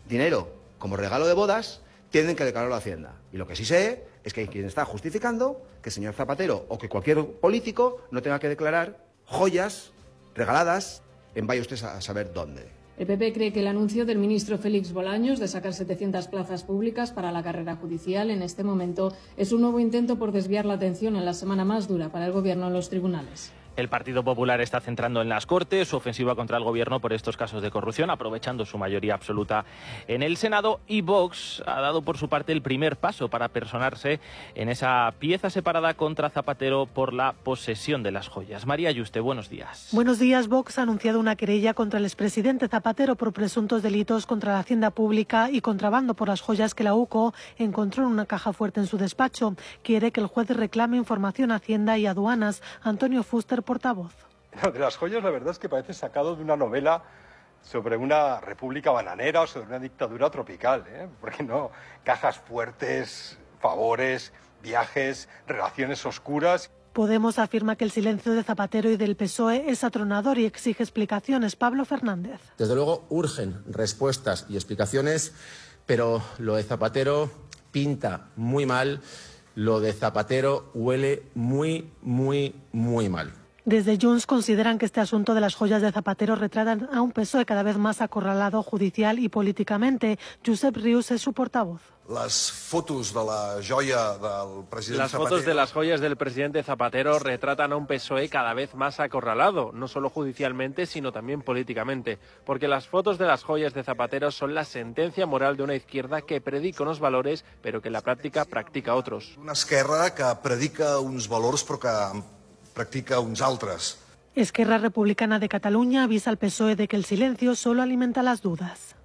dinero como regalo de bodas, tienen que declararlo a Hacienda. Y lo que sí sé es que hay quien está justificando que el señor Zapatero o que cualquier político no tenga que declarar joyas regaladas en vaya usted a saber dónde. El PP cree que el anuncio del ministro Félix Bolaños de sacar 700 plazas públicas para la carrera judicial en este momento es un nuevo intento por desviar la atención en la semana más dura para el Gobierno en los tribunales. El Partido Popular está centrando en las Cortes su ofensiva contra el Gobierno por estos casos de corrupción, aprovechando su mayoría absoluta en el Senado, y Vox ha dado por su parte el primer paso para personarse en esa pieza separada contra Zapatero por la posesión de las joyas. María Yuste, buenos días. Buenos días. Vox ha anunciado una querella contra el expresidente Zapatero por presuntos delitos contra la hacienda pública y contrabando por las joyas que la UCO encontró en una caja fuerte en su despacho. Quiere que el juez reclame información a Hacienda y Aduanas. Antonio Fuster, portavoz. Lo de las joyas, la verdad es que parece sacado de una novela sobre una república bananera o sobre una dictadura tropical, porque no, cajas fuertes, favores, viajes, relaciones oscuras. Podemos afirma que el silencio de Zapatero y del PSOE es atronador y exige explicaciones. Pablo Fernández. Desde luego urgen respuestas y explicaciones, pero lo de Zapatero pinta muy mal, lo de Zapatero huele muy, muy, muy mal. Desde Junts consideran que este asunto de las joyas de Zapatero retratan a un PSOE cada vez más acorralado judicial y políticamente. Josep Rius es su portavoz. Las fotos de las joyas del presidente Zapatero retratan a un PSOE cada vez más acorralado, no solo judicialmente, sino también políticamente, porque las fotos de las joyas de Zapatero son la sentencia moral de una izquierda que predica unos valores, pero que en la práctica practica otros. Una esquerra que predica uns valors però que practica uns altres. Esquerra Republicana de Cataluña avisa al PSOE de que el silencio solo alimenta las dudas.